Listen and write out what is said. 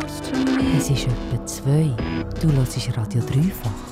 Es ist etwa 2. Du hörst Radio Dreifach.